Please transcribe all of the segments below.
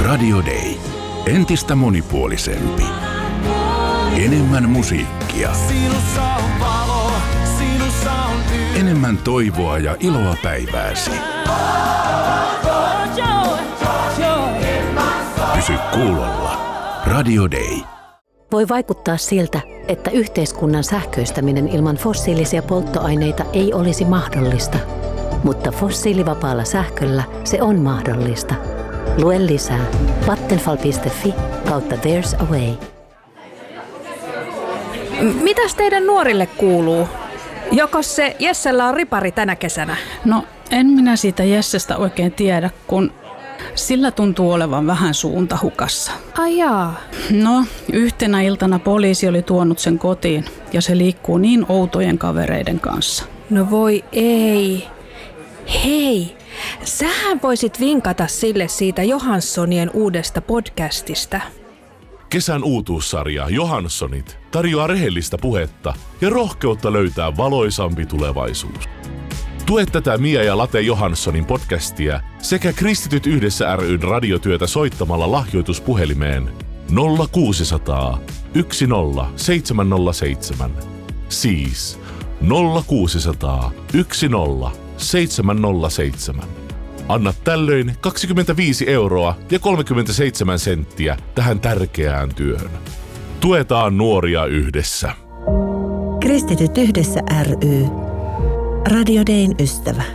Radio Day. Entistä monipuolisempi. Enemmän musiikkia. Enemmän toivoa ja iloa päivääsi. Pysy kuulolla. Radio Day. Voi vaikuttaa siltä, että yhteiskunnan sähköistäminen ilman fossiilisia polttoaineita ei olisi mahdollista. Mutta fossiilivapaalla sähköllä se on mahdollista. Lue lisää vattenfall.fi/there's a way. Mitäs teidän nuorille kuuluu? Jokos se Jessellä on ripari tänä kesänä? No, en minä siitä Jessestä oikein tiedä, kun sillä tuntuu olevan vähän suunta hukassa. Ai jaa. No, yhtenä iltana poliisi oli tuonut sen kotiin ja se liikkuu niin outojen kavereiden kanssa. No voi ei. Hei, sähän voisit vinkata sille siitä Johanssonien uudesta podcastista. Kesän uutuussarja Johanssonit tarjoaa rehellistä puhetta ja rohkeutta löytää valoisampi tulevaisuus. Tue tätä Mia ja Late Johanssonin podcastia sekä Kristityt yhdessä ry:n radiotyötä soittamalla lahjoituspuhelimeen 0600 10 707. Siis 0600 10 707. Anna tällöin 25 € ja 37 senttiä tähän tärkeään työhön. Tuetaan nuoria yhdessä. Kristityt yhdessä ry. Radio Dayn ystävä.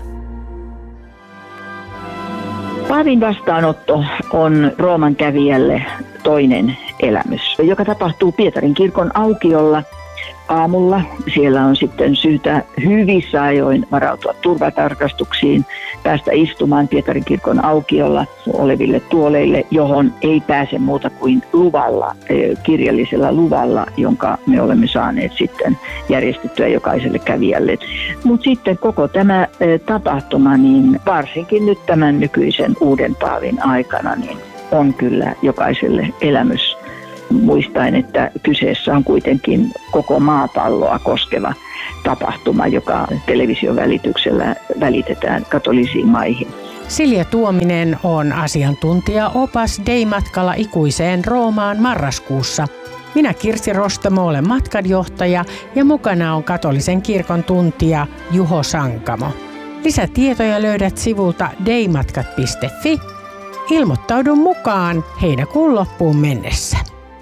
Paavin vastaanotto on Rooman kävijälle toinen elämys, joka tapahtuu Pietarin kirkon aukiolla aamulla. Siellä on sitten syytä hyvissä ajoin varautua turvatarkastuksiin, päästä istumaan Pietarin kirkon aukiolla oleville tuoleille, johon ei pääse muuta kuin luvalla, kirjallisella luvalla, jonka me olemme saaneet sitten järjestettyä jokaiselle kävijälle. Mutta sitten koko tämä tapahtuma, niin varsinkin nyt tämän nykyisen uuden paavin aikana, niin on kyllä jokaiselle elämys. Muistaen, että kyseessä on kuitenkin koko maapalloa koskeva tapahtuma, joka television välityksellä välitetään katolisiin maihin. Silja Tuominen on asiantuntija-opas Day-matkalla ikuiseen Roomaan marraskuussa. Minä Kirsi Rostamo olen matkanjohtaja ja mukana on katolisen kirkon tuntija Juho Sankamo. Lisätietoja löydät sivulta daymatkat.fi. Ilmoittaudu mukaan heinäkuun loppuun mennessä.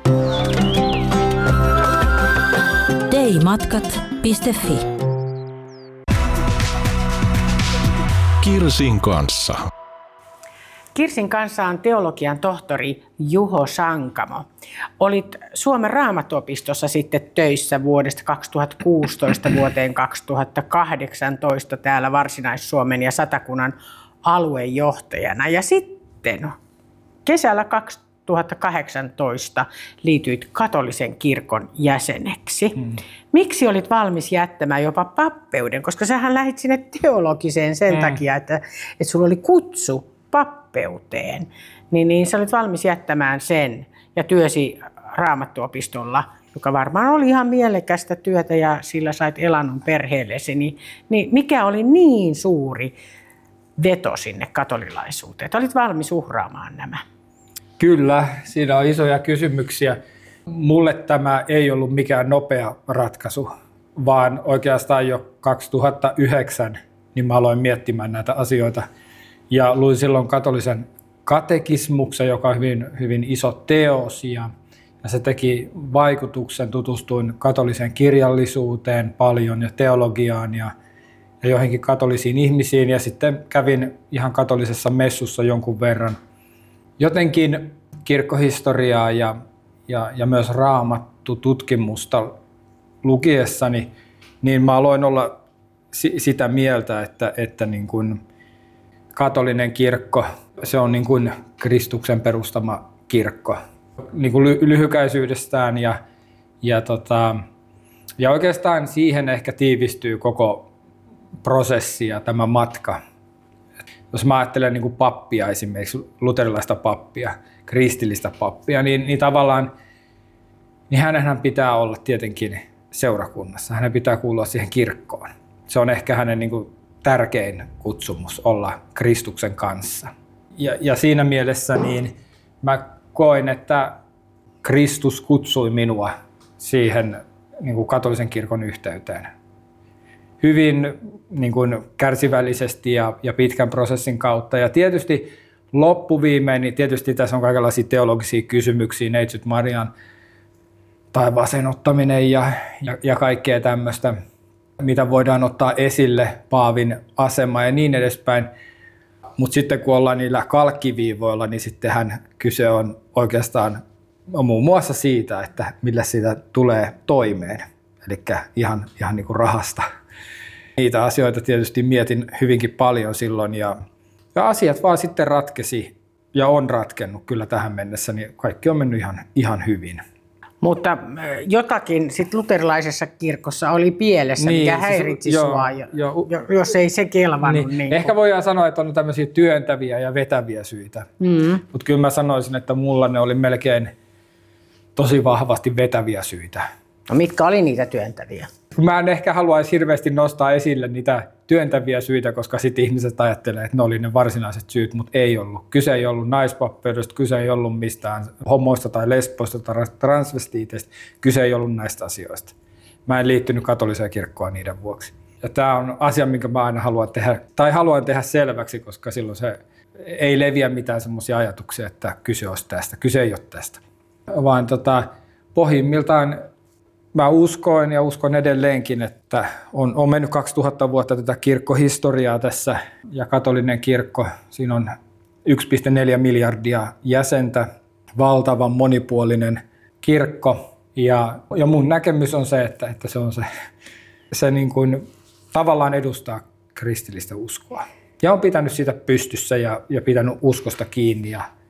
daymatkat.fi. Kirsin kanssa. Kirsin kanssa on teologian tohtori Juho Sankamo. Olit Suomen Raamattuopistossa sitten töissä vuodesta 2016 vuoteen 2018 täällä Varsinais-Suomen ja Satakunnan aluejohtajana. Ja sitten kesällä 2018 liityit katolisen kirkon jäseneksi. Miksi olit valmis jättämään jopa pappeuden? Koska sähän lähdit sinne teologiseen sen takia, että sulla oli kutsu pappeuteen. Niin sä olit valmis jättämään sen ja työsi Raamattuopistolla, joka varmaan oli ihan mielekästä työtä ja sillä sait elannon perheellesi. Niin mikä oli niin suuri veto sinne katolilaisuuteen? Olit valmis uhraamaan nämä? Kyllä, siinä on isoja kysymyksiä. Mulle tämä ei ollut mikään nopea ratkaisu, vaan oikeastaan jo 2009 niin mä aloin miettimään näitä asioita. Ja luin silloin katolisen katekismuksen, joka on hyvin, hyvin iso teos, ja se teki vaikutuksen. Tutustuin katoliseen kirjallisuuteen paljon ja teologiaan ja joihinkin katolisiin ihmisiin, ja sitten kävin ihan katolisessa messussa jonkun verran. Jotenkin kirkkohistoriaa ja myös Raamattu-tutkimusta lukiessani, niin mä aloin olla sitä mieltä, että niin kuin katolinen kirkko, se on niin kuin Kristuksen perustama kirkko. Niin kuin lyhykäisyydestään ja oikeastaan siihen ehkä tiivistyy koko prosessi ja tämä matka. Jos mä ajattelen niin kuin pappia esimerkiksi, luterilaista pappia, kristillistä pappia, niin tavallaan niin hänenhän pitää olla tietenkin seurakunnassa. Hänen pitää kuulua siihen kirkkoon. Se on ehkä hänen niin kuin tärkein kutsumus olla Kristuksen kanssa. Ja siinä mielessä niin Mä koen, että Kristus kutsui minua siihen niin kuin katolisen kirkon yhteyteen. Hyvin niin kuin kärsivällisesti ja pitkän prosessin kautta. Ja tietysti loppuviimein, niin tietysti tässä on kaikenlaisia teologisia kysymyksiä, Neitsyt Marian taivaaseen ottaminen ja kaikkea tämmöistä, mitä voidaan ottaa esille, paavin asema ja niin edespäin. Mutta sitten kun ollaan niillä kalkkiviivoilla, niin sittenhän kyse on oikeastaan muun muassa siitä, että millä siitä tulee toimeen, eli ihan niin kuin rahasta. Niitä asioita tietysti mietin hyvinkin paljon silloin ja asiat vaan sitten ratkesi ja on ratkennut kyllä tähän mennessä, niin kaikki on mennyt ihan hyvin. Mutta jotakin sitten luterilaisessa kirkossa oli pielessä, niin, mikä häiritsi sua, jos ei se kelvannut. Niin. Ehkä voidaan sanoa, että on tämmöisiä työntäviä ja vetäviä syitä, mutta kyllä mä sanoisin, että mulla ne oli melkein tosi vahvasti vetäviä syitä. No mitkä oli niitä työntäviä? Mä en ehkä haluaisi hirveästi nostaa esille niitä työntäviä syitä, koska sitten ihmiset ajattelee, että ne oli ne varsinaiset syyt, mutta ei ollut. Kyse ei ollut naispappeudesta, kyse ei ollut mistään homoista tai lesboista tai transvestiiteistä, kyse ei ollut näistä asioista. Mä en liittynyt katoliseen kirkkoon niiden vuoksi. Ja tämä on asia, minkä mä aina haluan tehdä selväksi, koska silloin se ei leviä mitään semmoisia ajatuksia, että kyse olisi tästä. Kyse ei ole tästä. Vaan pohjimmiltaan mä uskoin ja uskon edelleenkin, että on mennyt 2000 vuotta tätä kirkkohistoriaa tässä ja katolinen kirkko, siinä on 1,4 miljardia jäsentä, valtavan monipuolinen kirkko ja mun näkemys on se, että se on se niin kuin tavallaan edustaa kristillistä uskoa. Ja on pitänyt sitä pystyssä ja pitänyt uskosta kiinni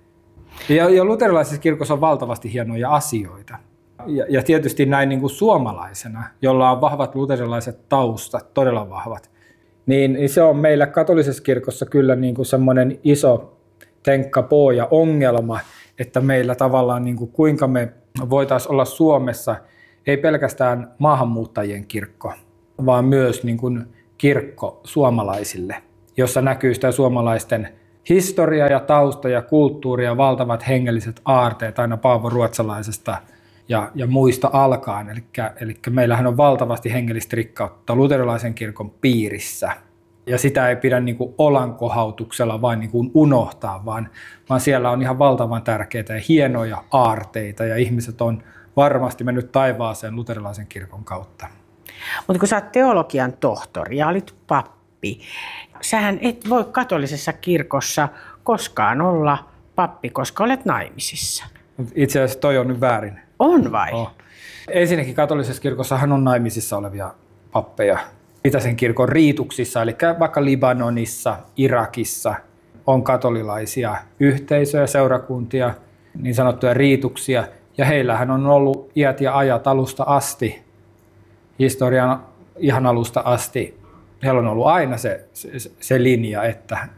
ja luterilaisessa kirkossa on valtavasti hienoja asioita. Ja tietysti näin niin kuin suomalaisena, jolla on vahvat luterilaiset taustat, todella vahvat, niin se on meillä katolisessa kirkossa kyllä niin kuin semmoinen iso tenkkapoo ja ongelma, että meillä tavallaan niin kuin kuinka me voitaisiin olla Suomessa ei pelkästään maahanmuuttajien kirkko, vaan myös niin kuin kirkko suomalaisille, jossa näkyy sitä suomalaisten historia ja tausta ja kulttuuri ja valtavat hengelliset aarteet aina Paavo Ruotsalaisesta ja muista alkaen. Eli meillähän on valtavasti hengellistä rikkautta luterilaisen kirkon piirissä. Ja sitä ei pidä niin kuin olankohautuksella vain niin kuin unohtaa, vaan siellä on ihan valtavan tärkeitä ja hienoja aarteita. Ja ihmiset on varmasti mennyt taivaaseen luterilaisen kirkon kautta. Mutta kun sä oot teologian tohtori ja olit pappi, sähän et voi katolisessa kirkossa koskaan olla pappi, koska olet naimisissa. Itse asiassa toi on nyt väärin. On vai? Oh. Ensinnäkin katolisessa kirkossahan on naimisissa olevia pappeja. Itäisen kirkon riituksissa, eli vaikka Libanonissa, Irakissa on katolilaisia yhteisöjä, seurakuntia, niin sanottuja riituksia. Ja heillähän on ollut iät ja ajat alusta asti, historian ihan alusta asti. Heillä on ollut aina se linja, että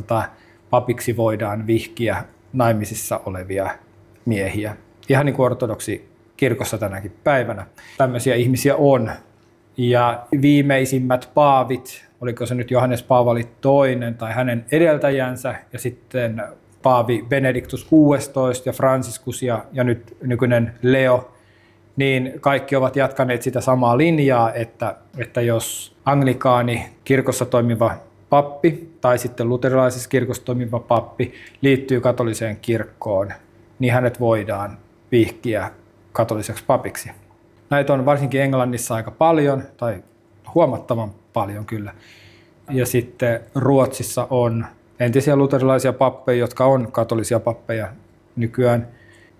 papiksi voidaan vihkiä naimisissa olevia miehiä. Ihan niin kuin ortodoksi kirkossa tänäkin päivänä. Tämmöisiä ihmisiä on. Ja viimeisimmät paavit, oliko se nyt Johannes Paavali II tai hänen edeltäjänsä, ja sitten paavi Benedictus XVI ja Franciscus ja nyt nykyinen Leo, niin kaikki ovat jatkaneet sitä samaa linjaa, että jos anglikaani kirkossa toimiva pappi tai sitten luterilaisessa kirkossa toimiva pappi liittyy katoliseen kirkkoon, niin hänet voidaan vihkiä katoliseksi papiksi. Näitä on varsinkin Englannissa aika paljon, tai huomattavan paljon kyllä. Ja sitten Ruotsissa on entisiä luterilaisia pappeja, jotka on katolisia pappeja nykyään.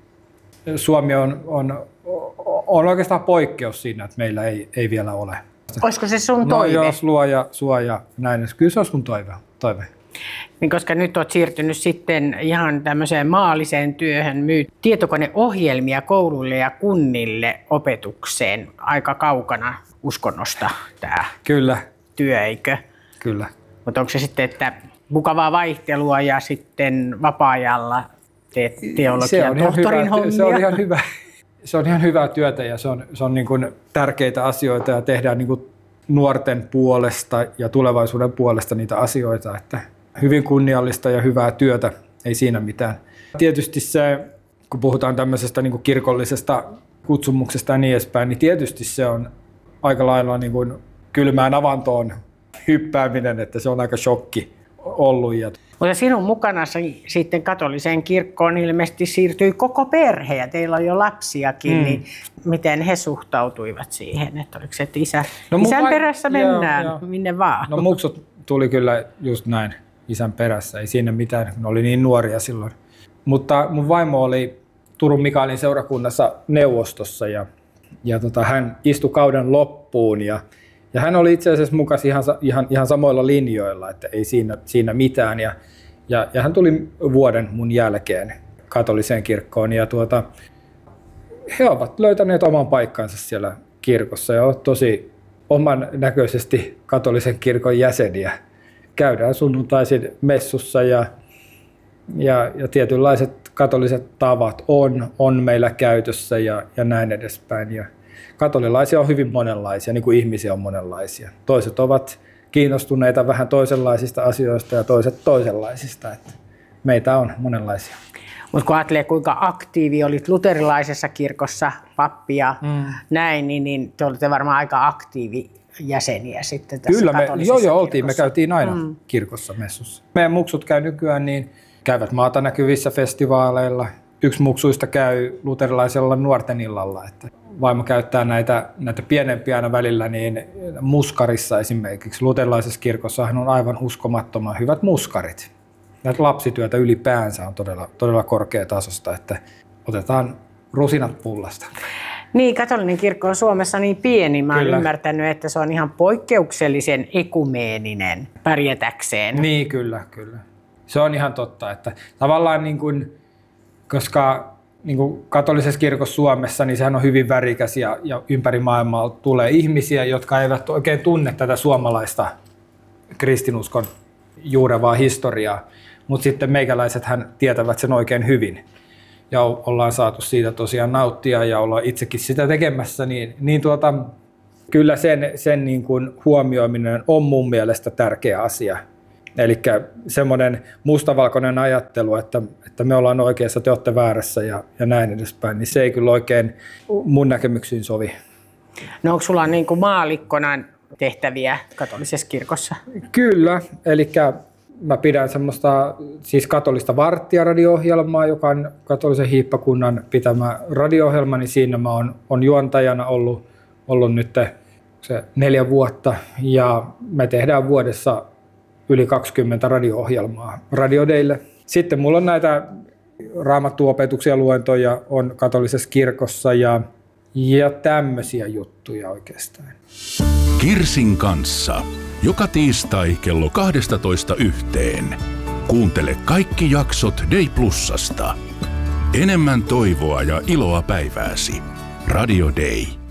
Suomi on oikeastaan poikkeus siinä, että meillä ei vielä ole. Olisiko se sun toive? No jos luoja suoja näin, kyllä se on sun toive. Niin koska nyt olet siirtynyt sitten ihan tämmöiseen maalliseen työhön, tietokoneohjelmia kouluille ja kunnille opetukseen aika kaukana uskonnosta tämä työ, eikö? Kyllä. Mutta onko se sitten, että mukavaa vaihtelua ja sitten vapaa-ajalla teet teologian tohtorin hommia? Se on ihan hyvä. Se on ihan hyvää työtä ja se on niin kuin tärkeitä asioita ja tehdään niin kuin nuorten puolesta ja tulevaisuuden puolesta niitä asioita, että hyvin kunniallista ja hyvää työtä ei siinä mitään. Tietysti se, kun puhutaan tämmöisestä niin kuin kirkollisesta kutsumuksesta ja niin edespäin, niin tietysti se on aika lailla niin kuin kylmään avantoon hyppääminen, että se on aika shokki ollut. Mutta sinun mukanasi sitten katoliseen kirkkoon ilmeisesti siirtyi koko perhe ja teillä on jo lapsiakin, niin miten he suhtautuivat siihen? Että oliko se, että isän perässä mennään, minne vaan? No muksut tuli kyllä just näin isän perässä, ei siinä mitään, ne oli niin nuoria silloin. Mutta mun vaimo oli Turun Mikaelin seurakunnassa neuvostossa ja hän istui kauden loppuun ja hän oli itse asiassa mukaan ihan samoilla linjoilla, että ei siinä mitään. Ja hän tuli vuoden mun jälkeen katoliseen kirkkoon ja he ovat löytäneet oman paikkansa siellä kirkossa ja ovat tosi oman näköisesti katolisen kirkon jäseniä. Käydään sunnuntaisin messussa ja tietynlaiset katoliset tavat on meillä käytössä ja näin edespäin. Ja katolilaisia on hyvin monenlaisia, niin kuin ihmisiä on monenlaisia. Toiset ovat kiinnostuneita vähän toisenlaisista asioista ja toiset toisenlaisista. Että meitä on monenlaisia. Mutta kun ajattelee, kuinka aktiivi olit luterilaisessa kirkossa, pappi ja näin, niin te olitte varmaan aika aktiivi jäseniä sitten tässä katolisessa kirkossa. Oltiin. Me käytiin aina kirkossa messussa. Meidän muksut käy nykyään käyvät maata näkyvissä festivaaleilla. Yksi muksuista käy luterilaisella nuorten illalla. Että vaimo käyttää näitä pienempiä aina välillä, niin muskarissa esimerkiksi. Luterilaisessa kirkossahan on aivan uskomattoman hyvät muskarit. Näitä lapsityötä ylipäänsä on todella korkeatasosta, että otetaan rusinat pullasta. Niin, katolinen kirkko on Suomessa niin pieni. Mä oon ymmärtänyt, että se on ihan poikkeuksellisen ekumeeninen pärjätäkseen. Niin, kyllä. Se on ihan totta, että tavallaan koska katolisessa kirkossa Suomessa, niin sehän on hyvin värikäs ja ympäri maailmaa tulee ihmisiä, jotka eivät oikein tunne tätä suomalaista kristinuskon juurevaa historiaa, mutta sitten meikäläisethän tietävät sen oikein hyvin. Ja ollaan saatu siitä tosiaan nauttia ja ollaan itsekin sitä tekemässä, niin kyllä sen niin kuin huomioiminen on mun mielestä tärkeä asia. Eli semmoinen mustavalkoinen ajattelu, että me ollaan oikeassa, te olette väärässä ja näin edespäin, niin se ei kyllä oikein mun näkemyksiin sovi. No onko sulla niin kuin maallikkona tehtäviä katolisessa kirkossa? Kyllä, eli mä pidän semmoista siis katolista varttia-radio-ohjelmaa, joka on katolisen hiippakunnan pitämä radio-ohjelma, niin siinä mä oon juontajana ollut nyt se 4 vuotta ja me tehdään vuodessa yli 20 radio-ohjelmaa Radio Daylle. Sitten mulla on näitä raamattuopetuksia, luentoja on katolisessa kirkossa ja tämmöisiä juttuja oikeastaan. Kirsin kanssa. Joka tiistai kello 12:00 Kuuntele kaikki jaksot Day Plusasta. Enemmän toivoa ja iloa päivääsi. Radio Day.